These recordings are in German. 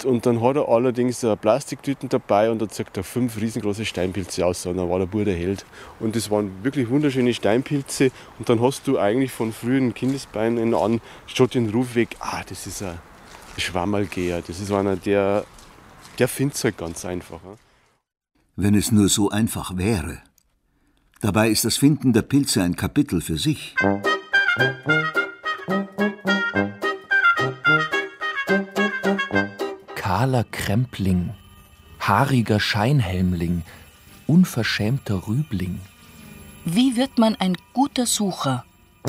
Und dann hat er allerdings eine Plastiktüte dabei und da zeigt er 5 riesengroße Steinpilze aus. Und dann war der Bub der Held. Und das waren wirklich wunderschöne Steinpilze. Und dann hast du eigentlich von frühen Kindesbeinen an schon den Ruf weg, das ist ein Schwammerlgeher. Das ist einer, der findet es halt ganz einfach. Ja. Wenn es nur so einfach wäre. Dabei ist das Finden der Pilze ein Kapitel für sich. Kahler Krempling, haariger Scheinhelmling, unverschämter Rübling. Wie wird man ein guter Sucher?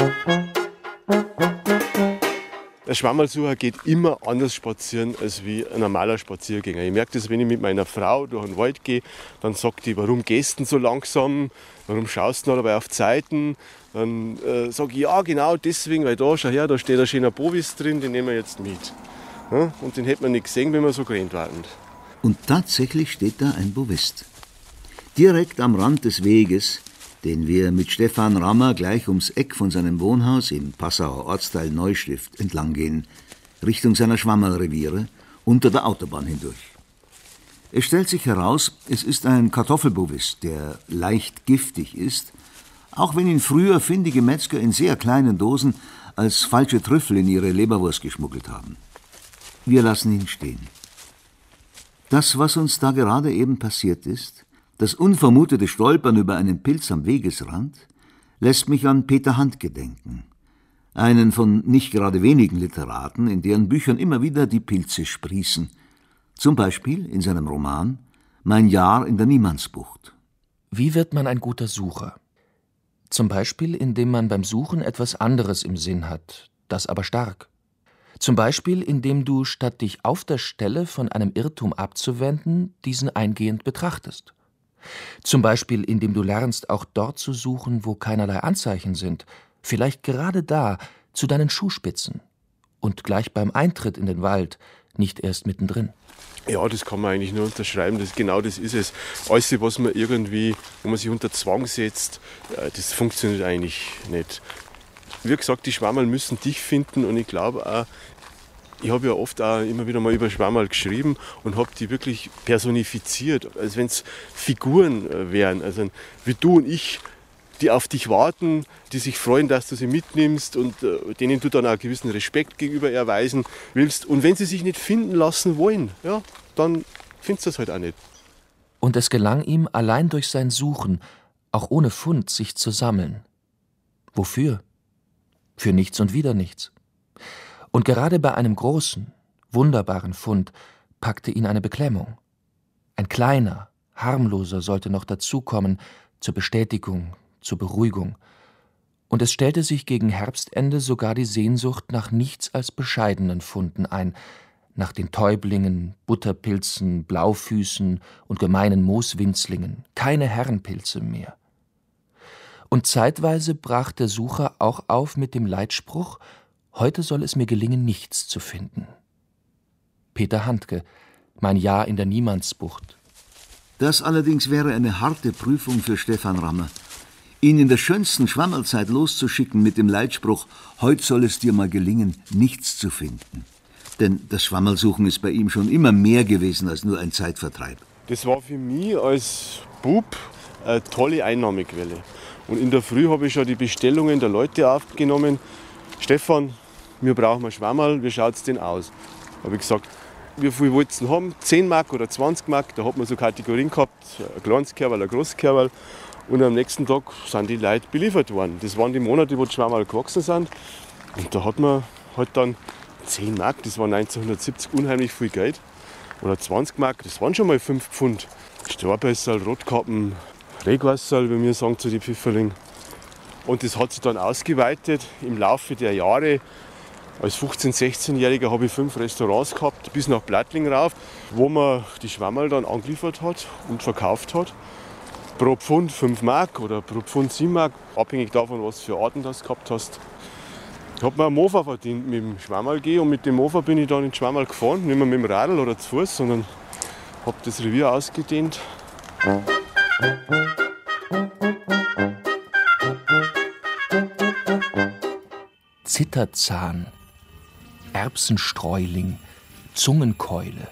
Der Schwammerlsucher geht immer anders spazieren als wie ein normaler Spaziergänger. Ich merke das, wenn ich mit meiner Frau durch den Wald gehe, dann sagt die, warum gehst du denn so langsam, warum schaust du noch dabei auf die Zeiten? Dann sage ich, ja genau deswegen, weil da, schau her, da steht ein schöner Bovis drin, den nehmen wir jetzt mit. Ja, und den hätte man nicht gesehen, wenn wir so gerannt waren. Und tatsächlich steht da ein Bovist. Direkt am Rand des Weges, den wir mit Stefan Rammer gleich ums Eck von seinem Wohnhaus im Passauer Ortsteil Neustift entlang gehen, Richtung seiner Schwammerlreviere, unter der Autobahn hindurch. Es stellt sich heraus, es ist ein Kartoffelbovist, der leicht giftig ist, auch wenn ihn früher findige Metzger in sehr kleinen Dosen als falsche Trüffel in ihre Leberwurst geschmuggelt haben. Wir lassen ihn stehen. Das, was uns da gerade eben passiert ist, das unvermutete Stolpern über einen Pilz am Wegesrand, lässt mich an Peter Handke denken, einen von nicht gerade wenigen Literaten, in deren Büchern immer wieder die Pilze sprießen. Zum Beispiel in seinem Roman »Mein Jahr in der Niemandsbucht«. Wie wird man ein guter Sucher? Zum Beispiel, indem man beim Suchen etwas anderes im Sinn hat, das aber stark. Zum Beispiel, indem du, statt dich auf der Stelle von einem Irrtum abzuwenden, diesen eingehend betrachtest. Zum Beispiel, indem du lernst, auch dort zu suchen, wo keinerlei Anzeichen sind, vielleicht gerade da, zu deinen Schuhspitzen und gleich beim Eintritt in den Wald, nicht erst mittendrin. Ja, das kann man eigentlich nur unterschreiben, genau das ist es. Alles, was man irgendwie, wo man sich unter Zwang setzt, das funktioniert eigentlich nicht. Wie gesagt, die Schwammerl müssen dich finden und ich glaube auch, ich habe ja oft auch immer wieder mal über Schwammerl geschrieben und habe die wirklich personifiziert, als wenn es Figuren wären, also wie du und ich, die auf dich warten, die sich freuen, dass du sie mitnimmst und denen du dann auch einen gewissen Respekt gegenüber erweisen willst. Und wenn sie sich nicht finden lassen wollen, ja, dann findest du es halt auch nicht. Und es gelang ihm, allein durch sein Suchen, auch ohne Fund, sich zu sammeln. Wofür? Für nichts und wieder nichts. Und gerade bei einem großen, wunderbaren Fund packte ihn eine Beklemmung. Ein kleiner, harmloser sollte noch dazukommen, zur Bestätigung, zur Beruhigung. Und es stellte sich gegen Herbstende sogar die Sehnsucht nach nichts als bescheidenen Funden ein, nach den Täublingen, Butterpilzen, Blaufüßen und gemeinen Mooswinzlingen, keine Herrenpilze mehr. Und zeitweise brach der Sucher auch auf mit dem Leitspruch: Heute soll es mir gelingen, nichts zu finden. Peter Handke, Mein Jahr in der Niemandsbucht. Das allerdings wäre eine harte Prüfung für Stefan Rammer. Ihn in der schönsten Schwammerlzeit loszuschicken mit dem Leitspruch: Heute soll es dir mal gelingen, nichts zu finden. Denn das Schwammerlsuchen ist bei ihm schon immer mehr gewesen als nur ein Zeitvertreib. Das war für mich als Bub eine tolle Einnahmequelle. Und in der Früh habe ich schon die Bestellungen der Leute aufgenommen. Stefan, wir brauchen ein Schwammerl, wie schaut es denn aus? Habe ich gesagt, wie viel wollt ihr haben? 10 Mark oder 20 Mark? Da hat man so Kategorien gehabt, ein kleines Kerl, ein großes Kerl. Und am nächsten Tag sind die Leute beliefert worden. Das waren die Monate, wo die Schwammerl gewachsen sind. Und da hat man halt dann 10 Mark, das war 1970 unheimlich viel Geld. Oder 20 Mark, das waren schon mal 5 Pfund. Staubbässerl, Rotkappen, Regwasserl, wie wir sagen zu den Pfifferlingen. Und das hat sich dann ausgeweitet im Laufe der Jahre. Als 15-, 16-Jähriger habe ich 5 Restaurants gehabt, bis nach Plattling rauf, wo man die Schwammerl dann angeliefert hat und verkauft hat. Pro Pfund 5 Mark oder pro Pfund 7 Mark, abhängig davon, was für Arten du gehabt hast. Ich habe mir einen Mofa verdient mit dem Schwammerl und mit dem Mofa bin ich dann ins Schwammerl gefahren, nicht mehr mit dem Radl oder zu Fuß, sondern habe das Revier ausgedehnt. Zitterzahn, Erbsenstreuling, Zungenkeule,